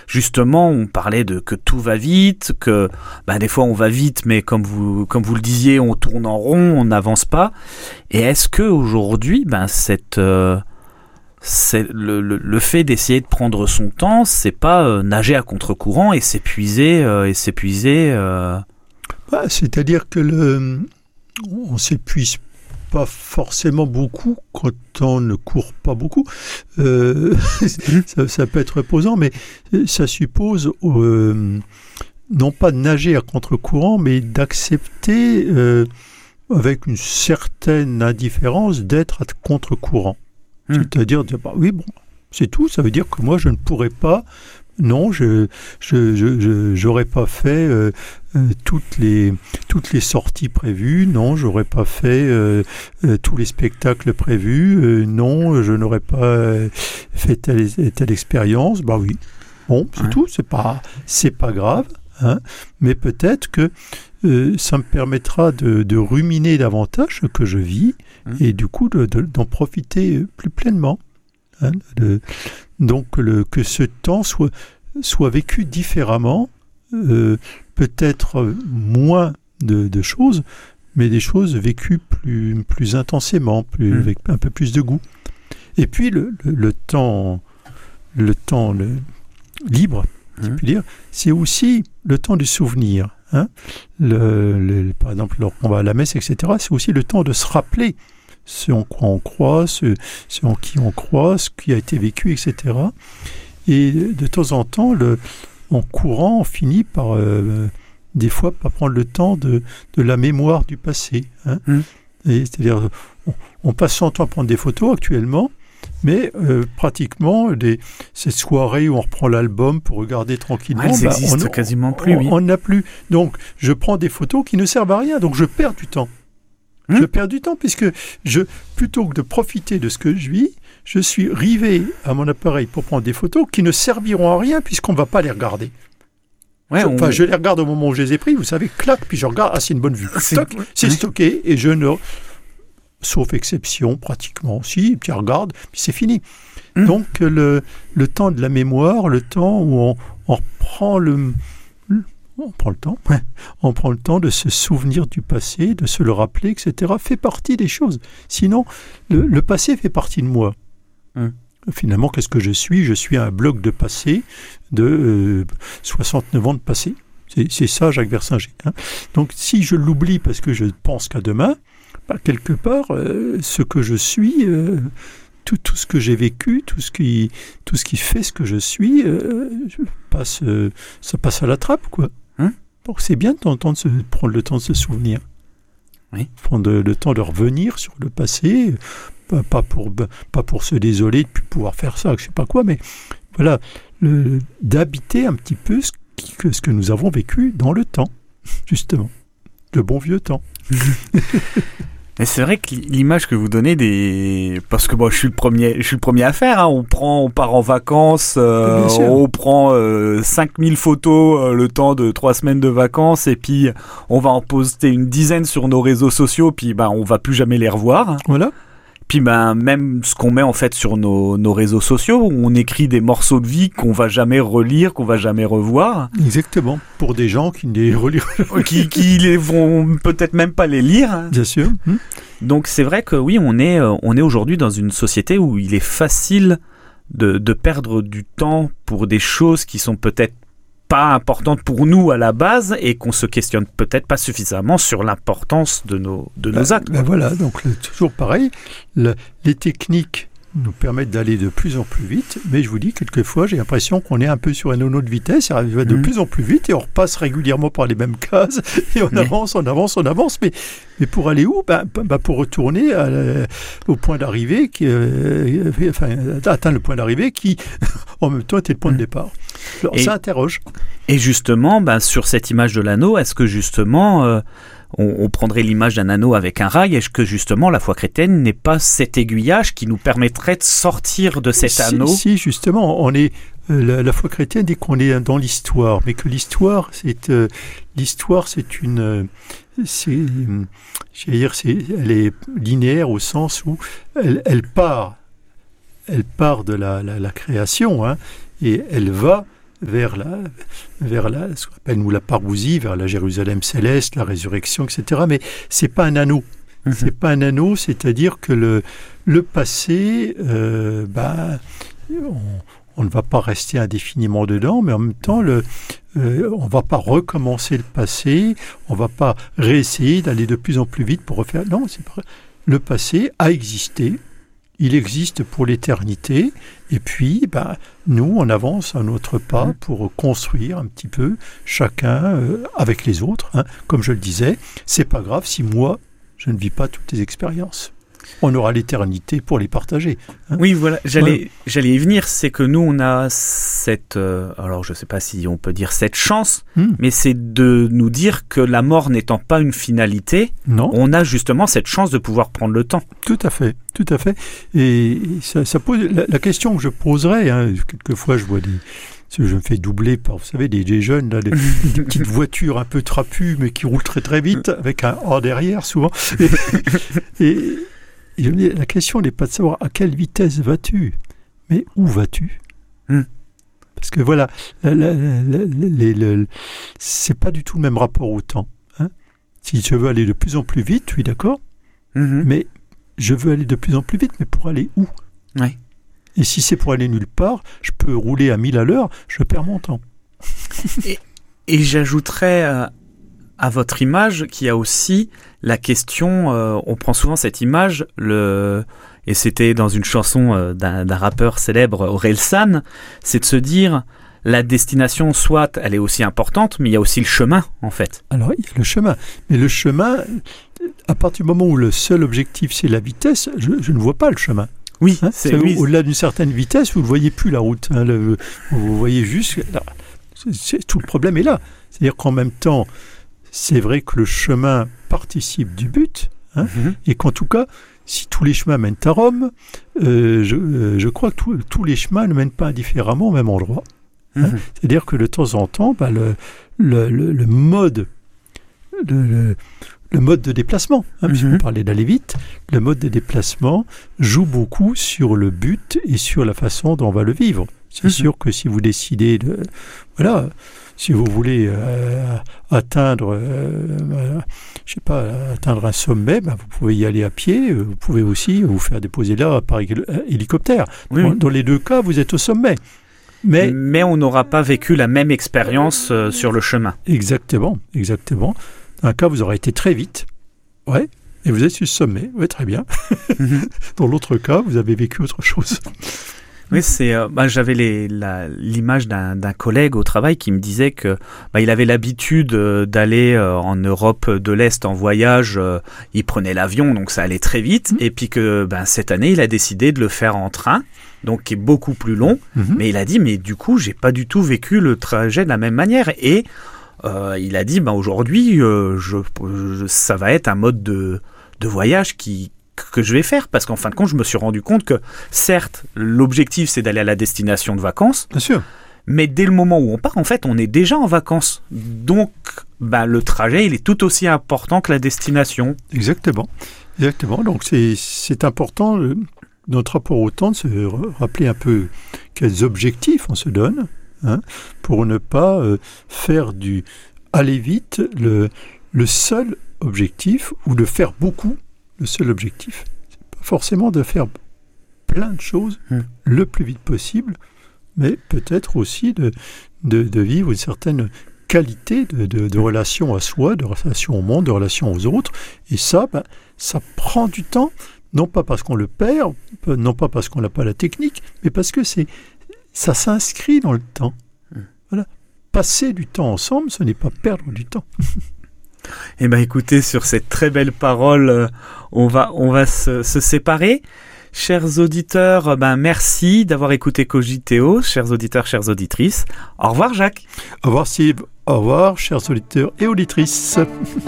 justement, on parlait de que tout va vite, que des fois on va vite, mais comme vous le disiez, on tourne en rond, on n'avance pas. Et est-ce que aujourd'hui, c'est le fait d'essayer de prendre son temps, c'est pas nager à contre-courant et s'épuiser. C'est-à-dire que on s'épuise pas forcément beaucoup quand on ne court pas beaucoup. Ça peut être reposant, mais ça suppose non pas de nager à contre-courant, mais d'accepter avec une certaine indifférence d'être à contre-courant. C'est-à-dire dire oui, bon, c'est tout. Ça veut dire que moi je ne pourrais pas. Non, je j'aurais pas fait toutes les sorties prévues. Non, j'aurais pas fait tous les spectacles prévus. Non, je n'aurais pas fait telle expérience. Bah oui. Bon, c'est tout. C'est pas grave. Hein, mais peut-être que ça me permettra de ruminer davantage ce que je vis et du coup d'en profiter plus pleinement. Hein, donc que ce temps soit vécu différemment, peut-être moins de choses, mais des choses vécues plus intensément, avec un peu plus de goût. Et puis le temps libre, si je puis dire, c'est aussi le temps du souvenir. Hein. Par exemple, lorsqu'on va à la messe, etc., c'est aussi le temps de se rappeler ce en quoi on croit, ce en qui on croit, ce qui a été vécu, etc. Et de temps en temps, en courant, on finit par, des fois, par prendre le temps de la mémoire du passé. Hein. C'est-à-dire, on passe son temps à prendre des photos actuellement, mais pratiquement, ces soirées où on reprend l'album pour regarder tranquillement, elles n'existent quasiment plus. On n'a plus. Donc, je prends des photos qui ne servent à rien, donc je perds du temps. Je perds du temps puisque plutôt que de profiter de ce que je vis, je suis rivé à mon appareil pour prendre des photos qui ne serviront à rien puisqu'on ne va pas les regarder. Je les regarde au moment où je les ai pris, vous savez, clac, puis je regarde, c'est une bonne vue. C'est stocké et je ne... Sauf exception, pratiquement. Si, puis je regarde, puis c'est fini. Donc, le temps de la mémoire, le temps où on prend le temps de se souvenir du passé, de se le rappeler, etc., fait partie des choses. Sinon, le passé fait partie de moi. Finalement, qu'est-ce que je suis ? Je suis un bloc de passé de 69 ans de passé. C'est ça, Jacques Versinger. Hein. Donc, si je l'oublie parce que je ne pense qu'à demain, quelque part, ce que je suis, tout ce que j'ai vécu, tout ce qui fait ce que je suis, ça passe à la trappe, quoi. Donc c'est bien de prendre le temps de se souvenir. Oui. Prendre le temps de revenir sur le passé, pas pour se désoler de ne plus pouvoir faire ça, je ne sais pas quoi, mais voilà, d'habiter un petit peu ce que nous avons vécu dans le temps, justement. Le bon vieux temps. Mais c'est vrai que l'image que vous donnez parce que moi je suis le premier à faire, hein. On part en vacances, on prend 5000 photos le temps de 3 semaines de vacances et puis on va en poster une dizaine sur nos réseaux sociaux puis on va plus jamais les revoir. Voilà. Puis même ce qu'on met en fait sur nos réseaux sociaux, où on écrit des morceaux de vie qu'on va jamais relire, qu'on va jamais revoir. Exactement. Pour des gens qui ne les reliront qui les vont peut-être même pas les lire. Bien sûr. Donc c'est vrai que oui, on est aujourd'hui dans une société où il est facile de perdre du temps pour des choses qui sont peut-être pas importantes pour nous à la base et qu'on se questionne peut-être pas suffisamment sur l'importance de nos actes. Voilà, donc toujours pareil, les techniques nous permettent d'aller de plus en plus vite, mais je vous dis, quelquefois, j'ai l'impression qu'on est un peu sur un nono de vitesse, ça va de plus en plus vite et on repasse régulièrement par les mêmes cases et on avance, mais pour aller où ? Pour retourner au point d'arrivée, atteindre le point d'arrivée qui, en même temps, était le point de départ. Alors, ça interroge. Et justement, sur cette image de l'anneau, est-ce que justement... on prendrait l'image d'un anneau avec un rail. Est-ce que justement la foi chrétienne n'est pas cet aiguillage qui nous permettrait de sortir de cet anneau ? Si, justement, on est la foi chrétienne dit qu'on est dans l'histoire, mais que l'histoire c'est une, elle est linéaire au sens où elle part de la création, hein, et elle va vers ce qu'on appelle nous la parousie, vers la Jérusalem céleste, la résurrection, etc. Mais c'est pas un anneau. C'est pas un anneau, c'est-à-dire que le passé, on ne va pas rester indéfiniment dedans, mais en même temps, on ne va pas recommencer le passé, on ne va pas réessayer d'aller de plus en plus vite pour refaire. Non, c'est pas. Le passé a existé, il existe pour l'éternité, et puis nous, on avance à notre pas pour construire un petit peu chacun avec les autres. Comme je le disais, c'est pas grave si moi, je ne vis pas toutes les expériences. On aura l'éternité pour les partager. Oui, voilà, j'allais y venir, c'est que nous, on a cette... alors, je ne sais pas si on peut dire cette chance, mais c'est de nous dire que la mort n'étant pas une finalité, on a justement cette chance de pouvoir prendre le temps. Tout à fait, tout à fait. Et ça pose la question que je poserais, quelquefois je vois je me fais doubler par, vous savez, des jeunes, là, des petites voitures un peu trapues, mais qui roulent très très vite, avec un A derrière, souvent. Et la question n'est pas de savoir à quelle vitesse vas-tu, mais où vas-tu ? Parce que voilà, c'est pas du tout le même rapport au temps. Si je veux aller de plus en plus vite, oui, d'accord, mais je veux aller de plus en plus vite, mais pour aller où ? Oui. Et si c'est pour aller nulle part, je peux rouler à 1000 à l'heure, je perds mon temps. Et j'ajouterais à votre image qu'il y a aussi la question, on prend souvent cette image, et c'était dans une chanson d'un rappeur célèbre, Orelsan, c'est de se dire, la destination, soit elle est aussi importante, mais il y a aussi le chemin, en fait. Alors, il y a le chemin. Mais le chemin, à partir du moment où le seul objectif, c'est la vitesse, je ne vois pas le chemin. Oui, au-delà d'une certaine vitesse, vous ne voyez plus la route. Vous voyez juste... tout le problème est là. C'est-à-dire qu'en même temps, c'est vrai que le chemin participe du but, et qu'en tout cas, si tous les chemins mènent à Rome, je crois que tous les chemins ne mènent pas indifféremment au même endroit. C'est-à-dire que de temps en temps, le mode de déplacement, puisqu'on parlait d'aller vite, le mode de déplacement joue beaucoup sur le but et sur la façon dont on va le vivre. C'est sûr que si vous décidez si vous voulez atteindre un sommet, vous pouvez y aller à pied, vous pouvez aussi vous faire déposer là par hélicoptère. Dans les deux cas, vous êtes au sommet. Mais on n'aura pas vécu la même expérience sur le chemin. Exactement. Dans un cas, vous aurez été très vite, et vous êtes sur le sommet, très bien. Dans l'autre cas, vous avez vécu autre chose. Oui, j'avais l'image d'un collègue au travail qui me disait que il avait l'habitude d'aller en Europe de l'Est en voyage. Il prenait l'avion, donc ça allait très vite. Et puis que cette année, il a décidé de le faire en train, donc qui est beaucoup plus long. Mais il a dit, mais du coup, j'ai pas du tout vécu le trajet de la même manière. Et il a dit, aujourd'hui, ça va être un mode de voyage que je vais faire, parce qu'en fin de compte, je me suis rendu compte que, certes, l'objectif, c'est d'aller à la destination de vacances. Bien sûr. Mais dès le moment où on part, en fait, on est déjà en vacances. Donc, le trajet, il est tout aussi important que la destination. Exactement. Donc, c'est important, notre rapport au temps, de se rappeler un peu quels objectifs on se donne, pour ne pas faire du aller vite le seul objectif, ou de faire beaucoup. Le seul objectif, c'est pas forcément de faire plein de choses le plus vite possible, mais peut-être aussi de vivre une certaine qualité de relation à soi, de relation au monde, de relation aux autres. Et ça, ça prend du temps, non pas parce qu'on le perd, non pas parce qu'on n'a pas la technique, mais parce que ça s'inscrit dans le temps. Voilà. Passer du temps ensemble, ce n'est pas perdre du temps. Écoutez, sur cette très belle parole, on va se séparer. Chers auditeurs, merci d'avoir écouté Cogiteo. Chers auditeurs, chères auditrices. Au revoir, Jacques. Au revoir, Steve. Au revoir, chers auditeurs et auditrices.